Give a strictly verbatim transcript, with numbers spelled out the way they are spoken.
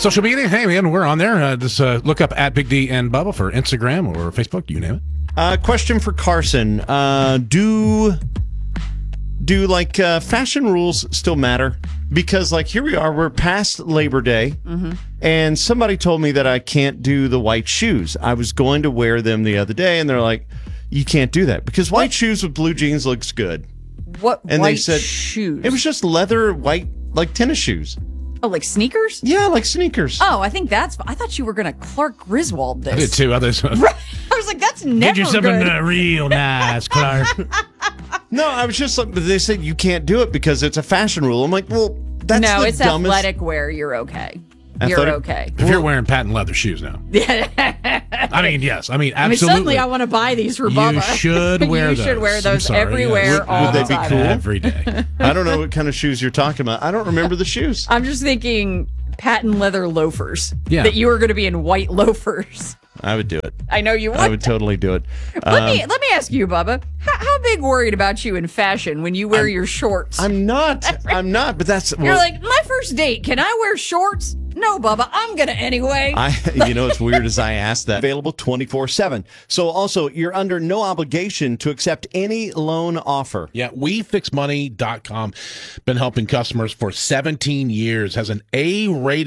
Social media, hey man, we're on there. Uh, just uh, look up at Big D and Bubba for Instagram or Facebook, you name it. Uh, question for Carson: uh, Do do like uh, fashion rules still matter? Because like here we are, we're past Labor Day, mm-hmm. and somebody told me that I can't do the white shoes. I was going to wear them the other day, and they're like, "You can't do that because white what? shoes with blue jeans looks good." What and white they said, shoes? It was just leather white, like tennis shoes. Oh, like sneakers? Yeah, like sneakers. Oh, I think that's. I thought you were going to Clark Griswold this. I did too. Others. Right. I was like, that's never Get you something good. Uh, real nice, Clark. No, I was just like, they said you can't do it because it's a fashion rule. I'm like, well, that's no, the it's dumbest. athletic wear. You're okay. Athletic? You're okay. If you're wearing patent leather shoes now. I mean, yes. I mean, absolutely. I mean, suddenly I want to buy these for Bubba. You should wear you those. You should wear I'm those sorry, everywhere, yes. Would- all would they the be time. cool? Every day. I don't know what kind of shoes you're talking about. I don't remember the shoes. I'm just thinking patent leather loafers. Yeah. That you were going to be in white loafers. I would do it. I know you would. I would totally do it. Let Um, me let me ask you, Bubba. How, how big worried about you in fashion when you wear I'm- your shorts? I'm not. I'm not. But that's. You're well, like, my first date, can I wear shorts? No, Bubba, I'm going to anyway. I, you know, it's weird as I asked that. Available twenty-four seven. So also, you're under no obligation to accept any loan offer. Yeah, we fix money dot com. Been helping customers for seventeen years. Has an A rating.